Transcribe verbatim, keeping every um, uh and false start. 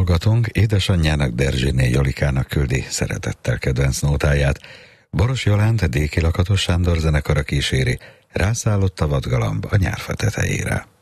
hallgatónk édesanyjának, Derzsiné Jolikának küldi szeretettel kedvenc nótáját. Boros Jolánt, Déki Lakatos Sándor zenekara kíséri, rászállott a vadgalamb a nyárfa tetejére.